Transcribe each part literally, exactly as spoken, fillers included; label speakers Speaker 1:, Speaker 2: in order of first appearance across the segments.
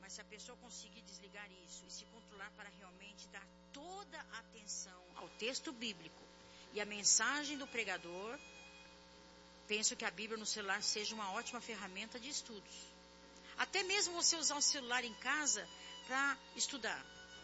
Speaker 1: Mas se a pessoa conseguir desligar isso e se controlar para realmente dar toda a atenção ao texto bíblico e a mensagem do pregador, penso que a Bíblia no celular seja uma ótima ferramenta de estudos. Até mesmo você usar o celular em casa para estudar.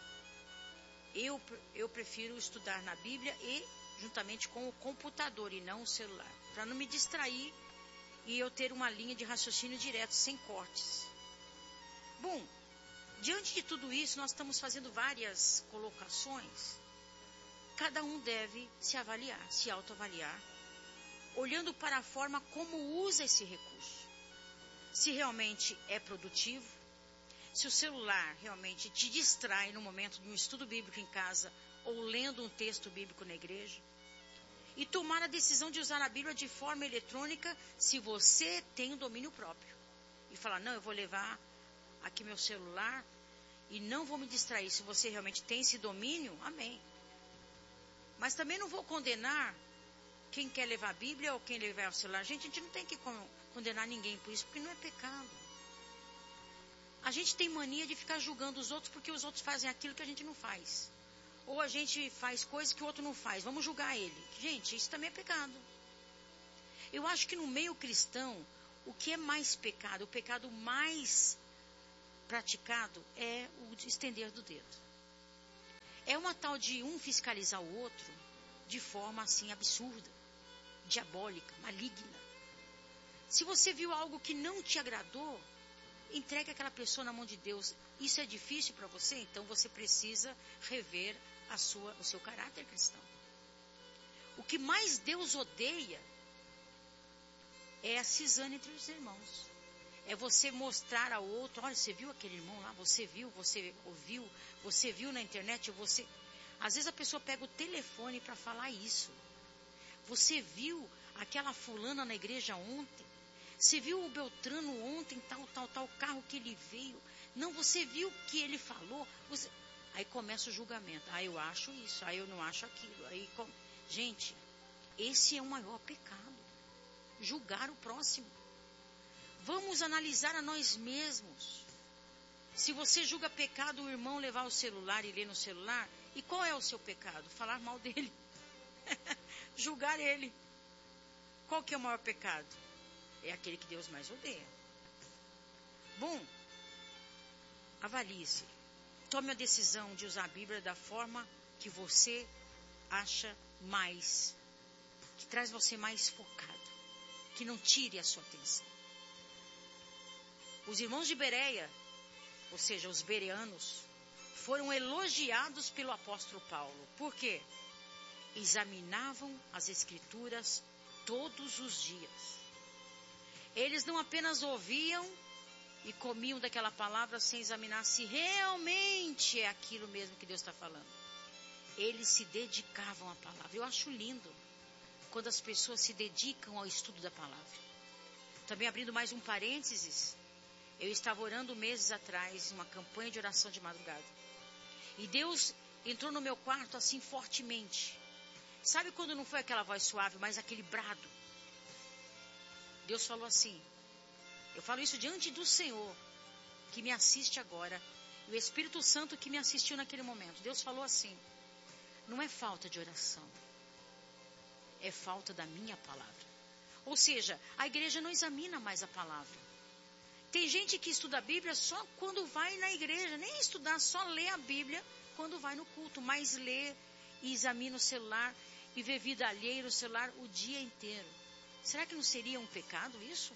Speaker 1: Eu, eu prefiro estudar na Bíblia e juntamente com o computador e não o celular, para não me distrair e eu ter uma linha de raciocínio direto, sem cortes. Bom, diante de tudo isso, nós estamos fazendo várias colocações. Cada um deve se avaliar, se autoavaliar, olhando para a forma como usa esse recurso. Se realmente é produtivo, se o celular realmente te distrai no momento de um estudo bíblico em casa ou lendo um texto bíblico na igreja. E tomar a decisão de usar a Bíblia de forma eletrônica se você tem o domínio próprio. E falar, não, eu vou levar aqui meu celular e não vou me distrair. Se você realmente tem esse domínio, amém. Mas também não vou condenar quem quer levar a Bíblia ou quem levar o celular. Gente, a gente não tem que condenar ninguém por isso, porque não é pecado. A gente tem mania de ficar julgando os outros porque os outros fazem aquilo que a gente não faz. Ou a gente faz coisas que o outro não faz. Vamos julgar ele. Gente, isso também é pecado. Eu acho que no meio cristão, o que é mais pecado, o pecado mais praticado é o estender do dedo. É uma tal de um fiscalizar o outro de forma assim absurda, diabólica, maligna. Se você viu algo que não te agradou, entregue aquela pessoa na mão de Deus. Isso é difícil para você? Então você precisa rever a sua, o seu caráter cristão. O que mais Deus odeia é a cisânia entre os irmãos. É você mostrar ao outro, olha, você viu aquele irmão lá? Você viu, você ouviu, você viu na internet, você... Às vezes a pessoa pega o telefone para falar isso. Você viu aquela fulana na igreja ontem? Você viu o Beltrano ontem, tal, tal, tal carro que ele veio? Não, você viu o que ele falou? Você... Aí começa o julgamento. Ah, eu acho isso, ah, eu não acho aquilo. Aí, com... Gente, esse é o maior pecado. Julgar o próximo. Vamos analisar a nós mesmos. Se você julga pecado o irmão levar o celular e ler no celular, e qual é o seu pecado? Falar mal dele. Julgar ele. Qual que é o maior pecado? É aquele que Deus mais odeia. Bom, avalie-se. Tome a decisão de usar a Bíblia da forma que você acha mais, que traz você mais focado, que não tire a sua atenção. Os irmãos de Bereia, ou seja, os bereanos, foram elogiados pelo apóstolo Paulo. Por quê? Examinavam as escrituras todos os dias. Eles não apenas ouviam e comiam daquela palavra sem examinar se realmente é aquilo mesmo que Deus está falando. Eles se dedicavam à palavra. Eu acho lindo quando as pessoas se dedicam ao estudo da palavra. Também abrindo mais um parênteses, eu estava orando meses atrás, uma campanha de oração de madrugada. E Deus entrou no meu quarto assim fortemente. Sabe quando não foi aquela voz suave, mas aquele brado? Deus falou assim, eu falo isso diante do Senhor, que me assiste agora, e o Espírito Santo que me assistiu naquele momento. Deus falou assim, não é falta de oração, é falta da minha palavra. Ou seja, a igreja não examina mais a palavra. Tem gente que estuda a Bíblia só quando vai na igreja, nem estudar, só lê a Bíblia quando vai no culto, mas lê e examina o celular e vê vida alheia no celular o dia inteiro. Será que não seria um pecado isso?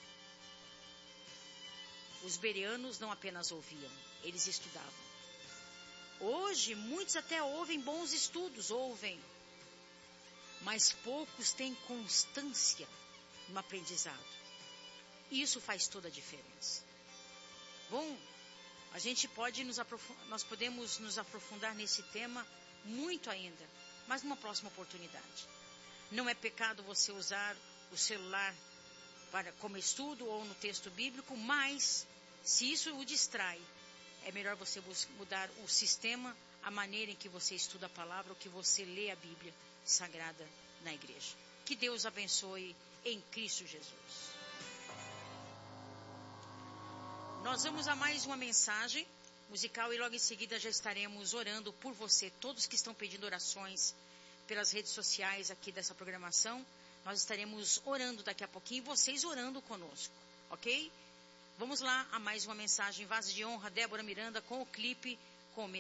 Speaker 1: Os bereanos não apenas ouviam, eles estudavam. Hoje, muitos até ouvem bons estudos, ouvem. Mas poucos têm constância no aprendizado. E isso faz toda a diferença. Bom, a gente pode nos aprofundar, nós podemos nos aprofundar nesse tema muito ainda, mas numa próxima oportunidade. Não é pecado você usar o celular para, como estudo ou no texto bíblico, mas se isso o distrai, é melhor você buscar, mudar o sistema, a maneira em que você estuda a palavra, ou que você lê a Bíblia Sagrada na igreja. Que Deus abençoe em Cristo Jesus. Nós vamos a mais uma mensagem musical e logo em seguida já estaremos orando por você. Todos que estão pedindo orações pelas redes sociais aqui dessa programação, nós estaremos orando daqui a pouquinho e vocês orando conosco, ok? Vamos lá a mais uma mensagem, Vaso de Honra, Débora Miranda, com o clipe com